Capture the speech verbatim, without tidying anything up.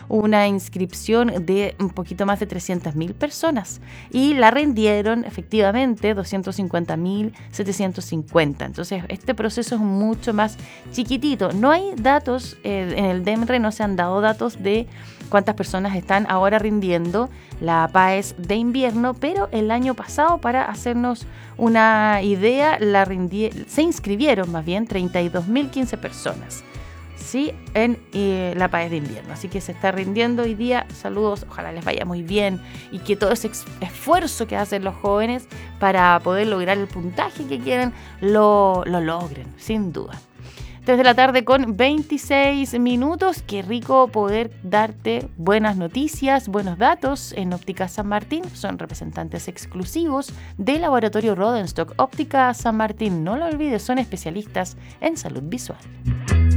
una inscripción de un poquito más de trescientas mil personas y la rindieron efectivamente doscientos cincuenta mil setecientos cincuenta. Entonces este proceso es mucho más chiquitito. No hay datos, eh, en el DEMRE no se han dado datos de cuántas personas están ahora rindiendo la PAES de invierno, pero el año pasado, para hacernos una idea, la rindie, se inscribieron más bien treinta y dos mil quince personas, ¿sí?, en eh, la PAES de invierno. Así que se está rindiendo hoy día. Saludos, ojalá les vaya muy bien y que todo ese ex- esfuerzo que hacen los jóvenes para poder lograr el puntaje que quieren lo, lo logren, sin duda. Desde la tarde con veintiséis minutos, qué rico poder darte buenas noticias, buenos datos en Óptica San Martín. Son representantes exclusivos del laboratorio Rodenstock. Óptica San Martín, no lo olvides, son especialistas en salud visual.